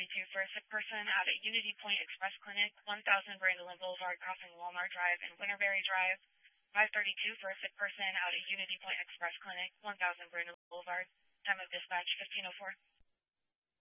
532 for a sick person out at Unity Point Express Clinic, 1000 Brandolin Boulevard, crossing Walmart Drive and Winterberry Drive. 532 for a sick person out at Unity Point Express Clinic, 1000 Brandolin Boulevard. Time of dispatch, 1504.